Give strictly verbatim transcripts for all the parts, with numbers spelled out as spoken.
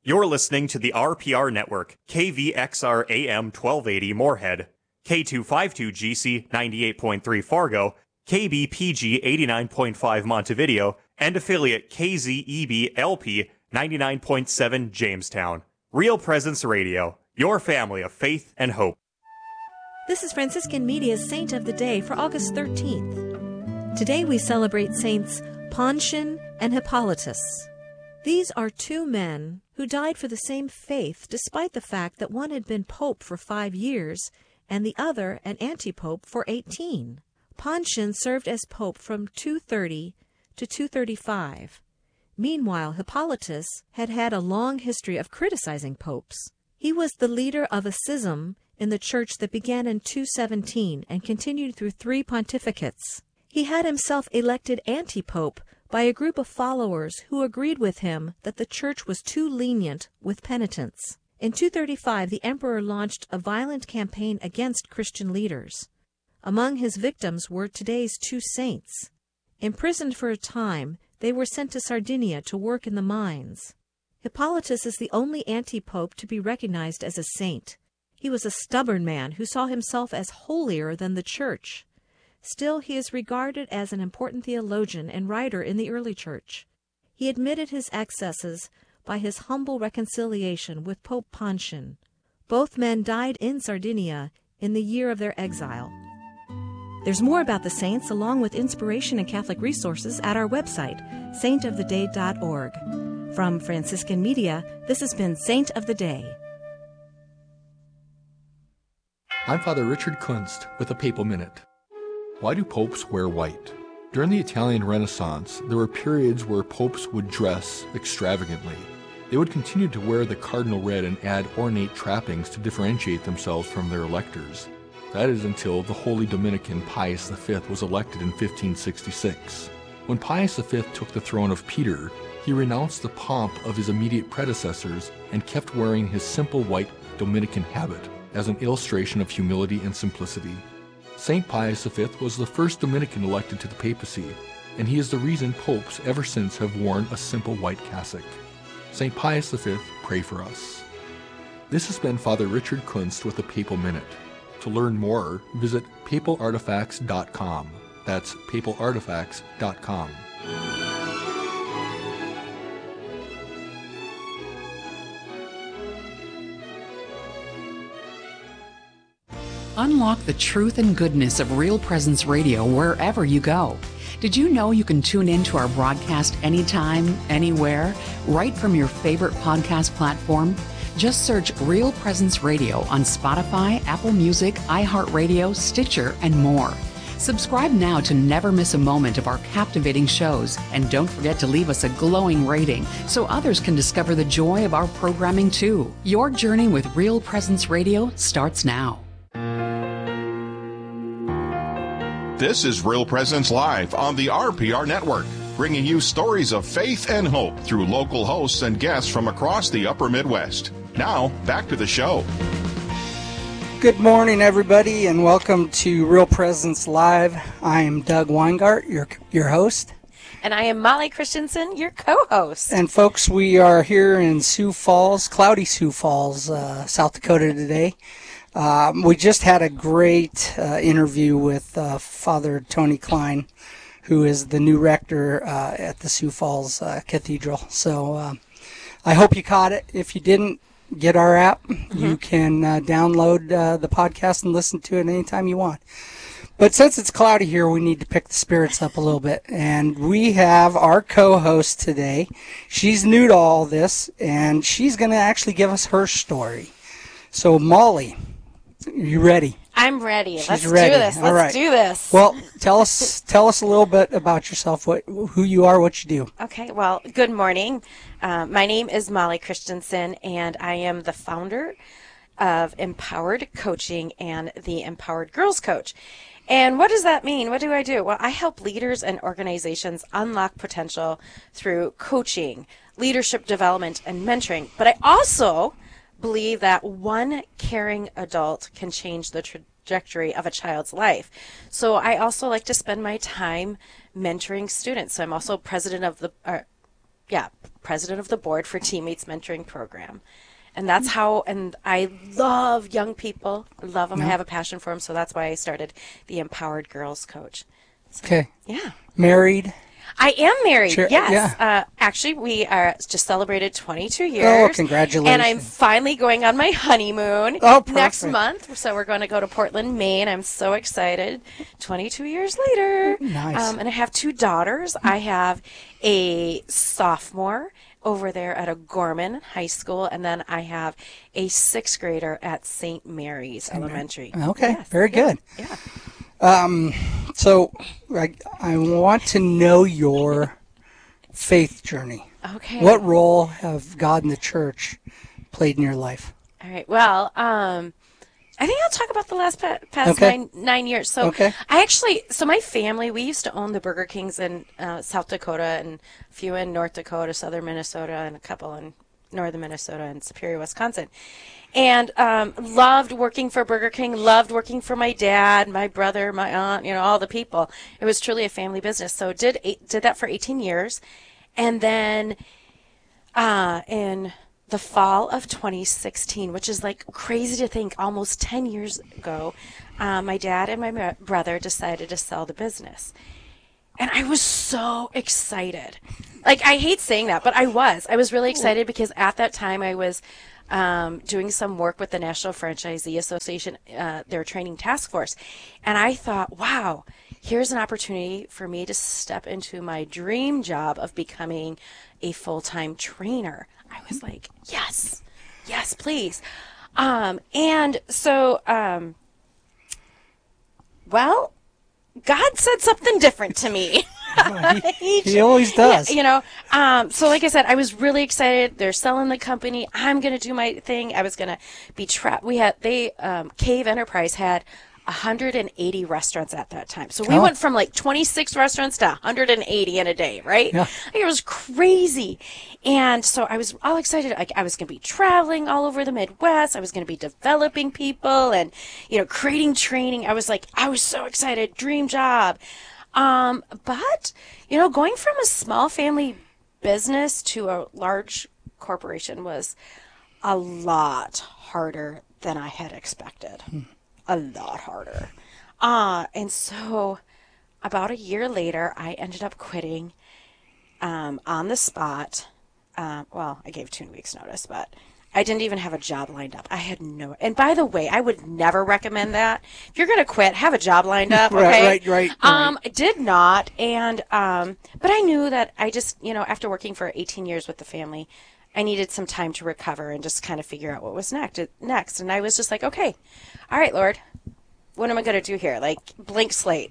You're listening to the R P R Network, K V X R A M twelve eighty Moorhead, K two fifty-two G C ninety-eight point three Fargo, K B P G eighty-nine point five Montevideo, and affiliate K Z E B L P ninety-nine point seven Jamestown. Real Presence Radio, your family of faith and hope. This is Franciscan Media's Saint of the Day for August thirteenth. Today we celebrate Saints Pontian and Hippolytus. These are two men who died for the same faith despite the fact that one had been pope for five years and the other an antipope for eighteen. Pontian served as pope from two thirty to two thirty-five. Meanwhile, Hippolytus had had a long history of criticizing popes. He was the leader of a schism in the church that began in two seventeen and continued through three pontificates. He had himself elected antipope by a group of followers who agreed with him that the church was too lenient with penitents. In two thirty-five, the emperor launched a violent campaign against Christian leaders. Among his victims were today's two saints. Imprisoned for a time, they were sent to Sardinia to work in the mines. Hippolytus is the only anti-pope to be recognized as a saint. He was a stubborn man who saw himself as holier than the church. Still, he is regarded as an important theologian and writer in the early church. He admitted his excesses by his humble reconciliation with Pope Pontian. Both men died in Sardinia in the year of their exile. There's more about the saints along with inspiration and Catholic resources at our website, saint of the day dot org. From Franciscan Media, this has been Saint of the Day. I'm Father Richard Kunst with a Papal Minute. Why do popes wear white? During the Italian Renaissance, there were periods where popes would dress extravagantly. They would continue to wear the cardinal red and add ornate trappings to differentiate themselves from their electors. That is until the Holy Dominican Pius the Fifth was elected in fifteen sixty-six. When Pius the Fifth took the throne of Peter, he renounced the pomp of his immediate predecessors and kept wearing his simple white Dominican habit as an illustration of humility and simplicity. Saint Pius the Fifth was the first Dominican elected to the papacy, and he is the reason popes ever since have worn a simple white cassock. Saint Pius the Fifth, pray for us. This has been Father Richard Kunst with the Papal Minute. To learn more, visit papal artifacts dot com. That's papal artifacts dot com. Unlock the truth and goodness of Real Presence Radio wherever you go. Did you know you can tune in to our broadcast anytime, anywhere, right from your favorite podcast platform? Just search Real Presence Radio on Spotify, Apple Music, iHeartRadio, Stitcher, and more. Subscribe now to never miss a moment of our captivating shows, and don't forget to leave us a glowing rating so others can discover the joy of our programming too. Your journey with Real Presence Radio starts now. This is Real Presence Live on the R P R Network, bringing you stories of faith and hope through local hosts and guests from across the upper Midwest. Now, back to the show. Good morning, everybody, and welcome to Real Presence Live. I am Doug Weingart, your your host. And I am Molly Christensen, your co-host. And folks, we are here in Sioux Falls, cloudy Sioux Falls, uh, South Dakota today. Um, we just had a great uh, interview with uh, Father Tony Klein, who is the new rector uh, at the Sioux Falls uh, Cathedral. So uh, I hope you caught it. If you didn't, get our app. Mm-hmm. You can uh, download uh, the podcast and listen to it anytime you want. But since it's cloudy here, we need to pick the spirits up a little bit. And we have our co-host today. She's new to all this, and she's going to actually give us her story. So, Molly, are you ready? I'm ready. She's Let's ready. do this. All Let's right. do this. Well, tell us tell us a little bit about yourself, what who you are, what you do. Okay, well, good morning. Uh, my name is Molly Christensen, and I am the founder of Empowered Coaching and the Empowered Girls Coach. And what does that mean? What do I do? Well, I help leaders and organizations unlock potential through coaching, leadership development, and mentoring. But I also believe that one caring adult can change the trajectory of a child's life. So I also like to spend my time mentoring students. So I'm also president of the uh, yeah, president of the board for Teammates Mentoring Program. And that's how, and I love young people. I love them. Yeah. I have a passion for them. So that's why I started the Empowered Girls Coach. So, okay. Yeah. Married? I am married, sure, yes. Yeah. Uh, actually, we are just celebrated twenty-two years. Oh, congratulations. And I'm finally going on my honeymoon oh, next month. So we're going to go to Portland, Maine. I'm so excited. twenty-two years later. Nice. Um, and I have two daughters. I have a sophomore over there at O'Gorman High School, and then I have a sixth grader at Saint Mary's Saint Elementary. Mary. Okay, yes. very yeah. good. Yeah. Um, so I, I want to know your faith journey. Okay. What role have God and the church played in your life? All right. Well, um, I think I'll talk about the last pa- past okay. nine nine years. So okay. I actually, so my family, we used to own the Burger Kings in uh, South Dakota and a few in North Dakota, southern Minnesota, and a couple in northern Minnesota and Superior, Wisconsin. And um, loved working for Burger King, loved working for my dad, my brother, my aunt, you know, all the people. It was truly a family business. So did eight, did that for eighteen years. And then uh, in the fall of twenty sixteen, which is like crazy to think, almost ten years ago, uh, my dad and my brother decided to sell the business. And I was so excited. Like, I hate saying that, but I was. I was really excited because at that time I was um, doing some work with the National Franchisee Association, uh, their training task force. And I thought, wow, here's an opportunity for me to step into my dream job of becoming a full-time trainer. I was like, yes, yes, please. Um, and so, um, well, God said something different to me. he, he always does. Yeah, you know, um, so like I said, I was really excited. They're selling the company. I'm going to do my thing. I was going to be trapped. We had, they, um, Cave Enterprise had one hundred eighty restaurants at that time. So we oh. went from like twenty-six restaurants to one hundred eighty in a day, right? Yeah. Like, it was crazy. And so I was all excited. Like, I was going to be traveling all over the Midwest. I was going to be developing people and, you know, creating training. I was like, I was so excited. Dream job. Um, but, you know, going from a small family business to a large corporation was a lot harder than I had expected. Hmm. A lot harder. Uh, and so about a year later, I ended up quitting um, on the spot. Uh, well, I gave two weeks notice, but I didn't even have a job lined up. I had no, and by the way, I would never recommend that. If you're going to quit, have a job lined up. Okay. right, right, right. Um, I did not. And, um, but I knew that I just, you know, after working for eighteen years with the family, I needed some time to recover and just kind of figure out what was next. Next, and I was just like, okay, all right, Lord, what am I going to do here? Like, blank slate.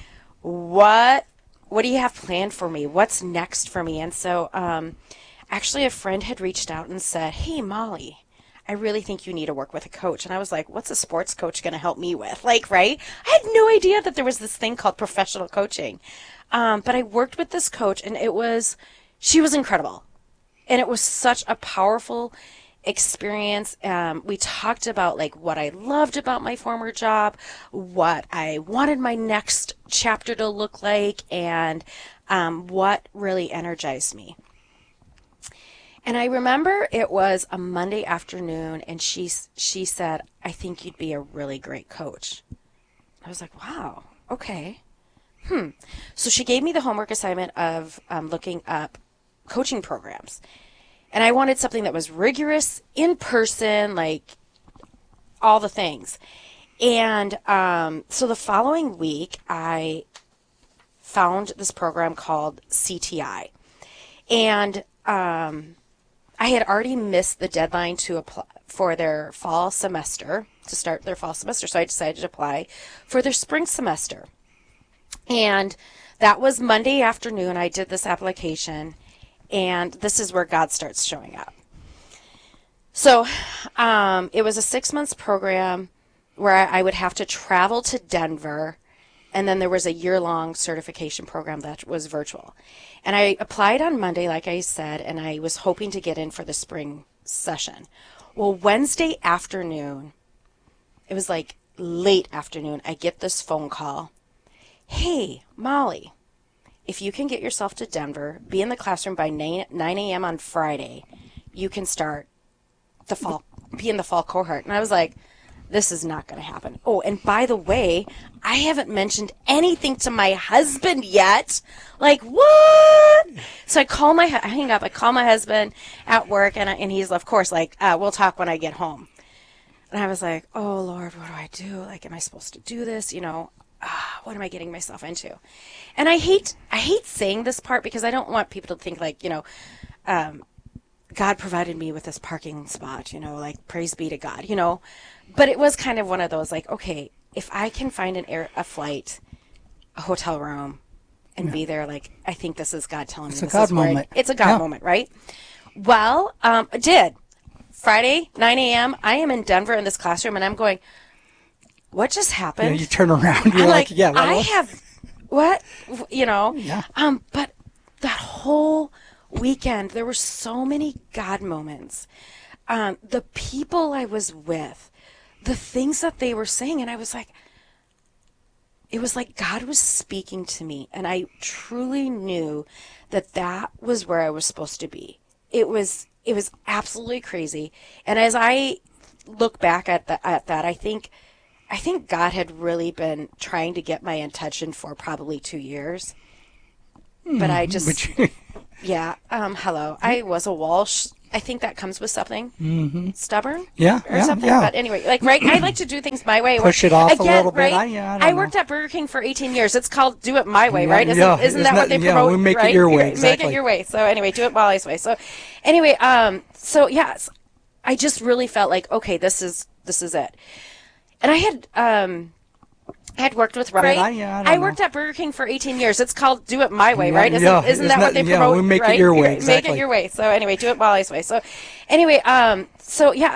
What, what do you have planned for me? What's next for me? And so, um, actually, a friend had reached out and said, hey, Molly, I really think you need to work with a coach. And I was like, what's a sports coach going to help me with? Like, right? I had no idea that there was this thing called professional coaching. Um, but I worked with this coach, and it was, she was incredible. And it was such a powerful experience. Um, we talked about like what I loved about my former job, what I wanted my next chapter to look like, and um, what really energized me. And I remember it was a Monday afternoon, and she she said, I think you'd be a really great coach. I was like, wow, okay. Hmm. So she gave me the homework assignment of um, looking up coaching programs. And I wanted something that was rigorous, in person, like all the things. And um, so the following week, I found this program called C T I. And um, I had already missed the deadline to apply for their fall semester, to start their fall semester. So I decided to apply for their spring semester. And that was Monday afternoon. I did this application, and this is where God starts showing up. So um, it was a six-month program where I would have to travel to Denver, and then there was a year-long certification program that was virtual. And I applied on Monday, like I said, and I was hoping to get in for the spring session. Well, Wednesday afternoon, it was like late afternoon, I get this phone call. Hey, Molly, if you can get yourself to Denver, be in the classroom by nine a.m. on Friday, you can start the fall, be in the fall cohort. And I was like, this is not going to happen. Oh, and by the way, I haven't mentioned anything to my husband yet. Like, what? So I call my, I hang up, I call my husband at work, and I, and he's, of course, like, uh, we'll talk when I get home. And I was like, oh, Lord, what do I do? Like, am I supposed to do this? You know, ah, what am I getting myself into? And I hate, I hate saying this part because I don't want people to think like, you know, um, God provided me with this parking spot, you know, like, praise be to God, you know. But it was kind of one of those, like, okay, if I can find an air, a flight, a hotel room, and yeah. be there, like, I think this is God telling it's me a this God is where moment. It, it's a God yeah. moment, right? Well, um, I did. Friday, nine a.m., I am in Denver in this classroom, and I'm going, what just happened? Yeah, you turn around, you're I'm like, like, yeah, what I was? have, what? You know? Yeah. Um, but that whole weekend, there were so many God moments. Um, the people I was with, the things that they were saying, and I was like, it was like God was speaking to me, and I truly knew that that was where I was supposed to be. It was, it was absolutely crazy. And as I look back at, the, at that, I think, I think God had really been trying to get my attention for probably two years. Mm, but I just, which... yeah, um, hello. I was a Walsh. I think that comes with something. Mm-hmm. Stubborn? Yeah, or yeah, something. yeah. But anyway, like, right, I like to do things my way. Push it off Again, a little bit. Right? I, yeah, I, don't I worked know. at Burger King for eighteen years. It's called Do It My Way, right? Isn't, yeah, isn't, isn't that, that what they yeah, promote? we make right? it your way, exactly. Make it your way. So anyway, do it Molly's way. So anyway, um, so yes, I just really felt like, okay, this is, this is it. And I had, um, I had worked with, right? I, yeah, I, I worked at Burger King for eighteen years. It's called Do It My Way, yeah, right? Isn't, yeah. isn't, isn't that, that what they yeah, promote? we make right? it your way, exactly. Make it your way. So anyway, Do It Molly's way. So anyway, um, so yeah,